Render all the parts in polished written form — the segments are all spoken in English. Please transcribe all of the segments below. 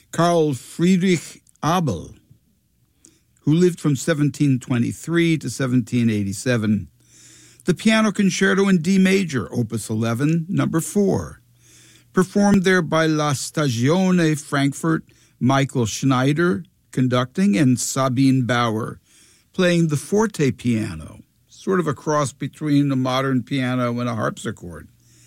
Carl Friedrich Abel, who lived from 1723 to 1787. The Piano Concerto in D major, Opus 11, number 4. Performed there by La Stagione Frankfurt, Michael Schneider conducting, and Sabine Bauer playing the forte piano, sort of a cross between a modern piano and a harpsichord.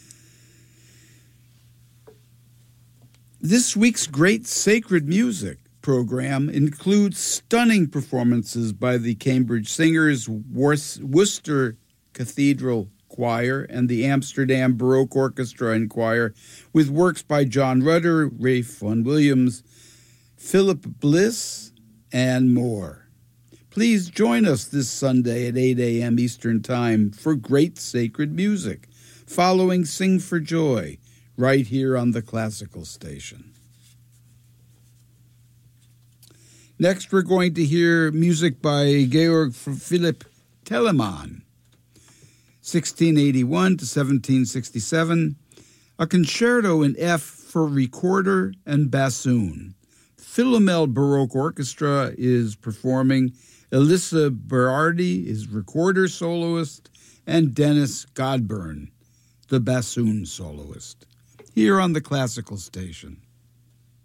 This week's Great Sacred Music program includes stunning performances by the Cambridge Singers, Worcester Cathedral Choir, and the Amsterdam Baroque Orchestra and Choir, with works by John Rutter, Ralph Vaughan Williams, Philip Bliss, and more. Please join us this Sunday at 8 a.m. Eastern Time for Great Sacred Music, following Sing for Joy, right here on the Classical Station. Next, we're going to hear music by Georg Philipp Telemann, 1681 to 1767, a concerto in F for recorder and bassoon. Philomel Baroque Orchestra is performing. Elissa Berardi is recorder soloist, and Dennis Godburn, the bassoon soloist, here on the Classical Station.